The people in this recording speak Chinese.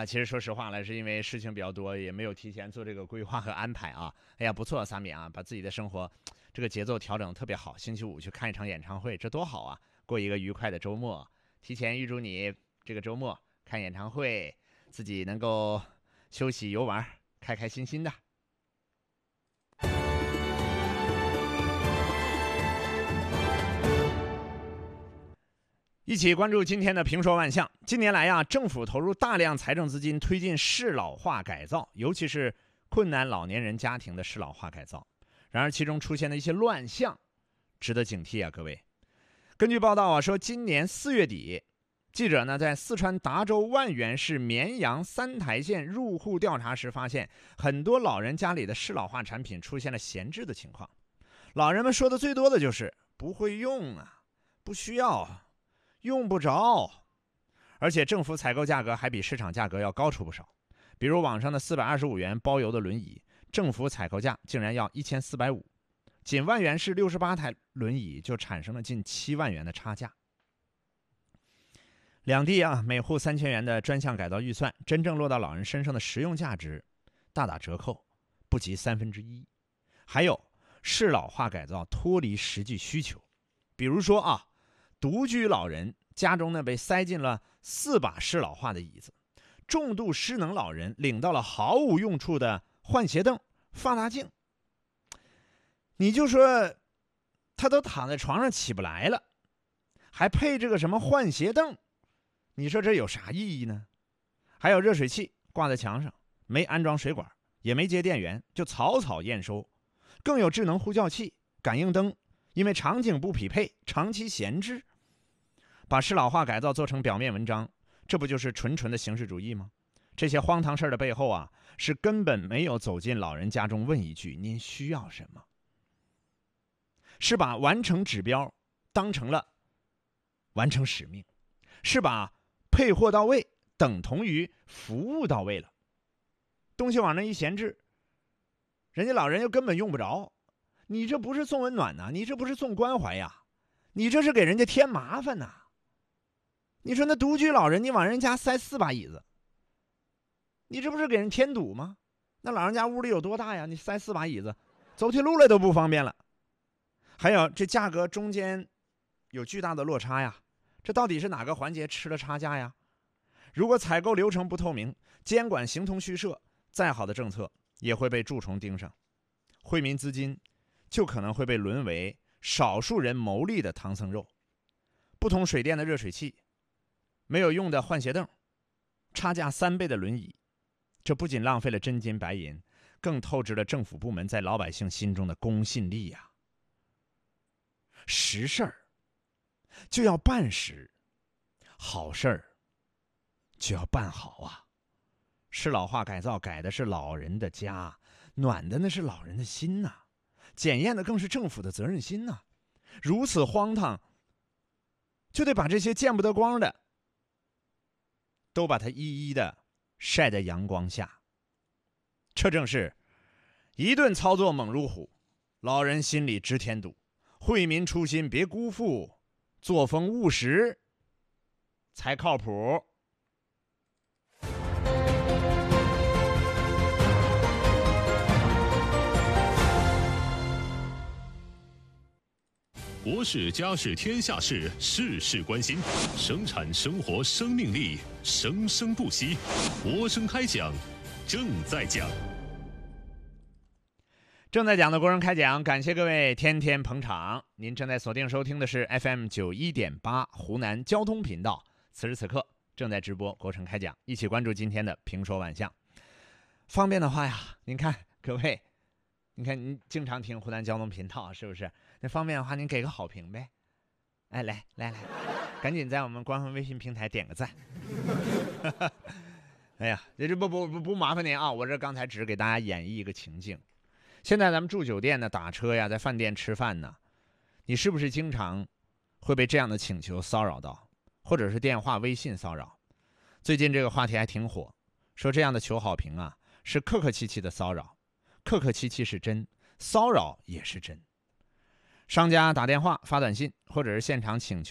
其实说实话了，是因为事情比较多，也没有提前做这个规划和安排啊。哎呀，不错，萨米啊，把自己的生活这个节奏调整特别好。星期五去看一场演唱会，这多好啊！过一个愉快的周末。提前预祝你这个周末看演唱会，自己能够休息游玩，开开心心的。一起关注今天的评说万象。近年来啊，政府投入大量财政资金推进适老化改造，尤其是困难老年人家庭的适老化改造。然而其中出现的一些乱象值得警惕啊，各位。根据报道啊，说今年4月底，记者呢在四川达州万源市绵阳三台县入户调查时发现，很多老人家里的适老化产品出现了闲置的情况。老人们说的最多的就是不会用啊，不需要，用不着，而且政府采购价格还比市场价格要高出不少。比如网上的425元包邮的轮椅，政府采购价竟然要1450，仅万源市68台轮椅就产生了近7万元的差价。两地啊，每户3000元的专项改造预算，真正落到老人身上的实用价值大打折扣，不及1/3。还有适老化改造脱离实际需求，比如说啊，独居老人家中呢被塞进了4把适老化的椅子，重度失能老人领到了毫无用处的换鞋凳、放大镜。你就说他都躺在床上起不来了，还配这个什么换鞋凳，你说这有啥意义呢？还有热水器挂在墙上，没安装水管，也没接电源，就草草验收。更有智能呼叫器、感应灯，因为场景不匹配，长期闲置。把适老化改造做成表面文章，这不就是纯纯的形式主义吗？这些荒唐事儿的背后啊，是根本没有走进老人家中问一句您需要什么，是把完成指标当成了完成使命，是把配货到位等同于服务到位了。东西往那一闲置，人家老人又根本用不着，你这不是送温暖呐，你这不是送关怀呀，你这是给人家添麻烦呐。你说那独居老人，你往人家塞4把椅子，你这不是给人添堵吗？那老人家屋里有多大呀？你塞4把椅子，走起路来都不方便了。还有这价格中间有巨大的落差呀，这到底是哪个环节吃了差价呀？如果采购流程不透明，监管形同虚设，再好的政策也会被蛀虫盯上，惠民资金就可能会被沦为少数人牟利的唐僧肉。不通水电的热水器，没有用的换鞋凳，差价3倍的轮椅，这不仅浪费了真金白银，更透支了政府部门在老百姓心中的公信力呀。实事儿就要办实，好事儿就要办好啊。适老化改造改的是老人的家，暖的那是老人的心呐，检验的更是政府的责任心呐。如此荒唐，就得把这些见不得光的都把它一一的晒在阳光下。这正是一顿操作猛如虎，老人心里直添堵，惠民初心别辜负，作风务实才靠谱。 国事家事天下事，事事关心，生产生活生命力，生生不息。国声开讲，正在讲。 正在讲的国声开讲，感谢各位天天捧场。您正在锁定收听的是 FM 91.8湖南交通频道，此时此刻正在直播国声开讲，一起关注今天的评说万象。方便的话呀，您看各位，你看您经常听湖南交通频道是不是？那方便的话您给个好评呗。哎，来，赶紧在我们官方微信平台点个赞。哎呀，这不麻烦您啊，我这刚才只是给大家演绎一个情境。现在咱们住酒店呢，打车呀，在饭店吃饭呢，你是不是经常会被这样的请求骚扰到，或者是电话微信骚扰？最近这个话题还挺火，说这样的求好评啊是客客气气的骚扰，客客气气是真，骚扰也是真。商家打电话发短信或者是现场请求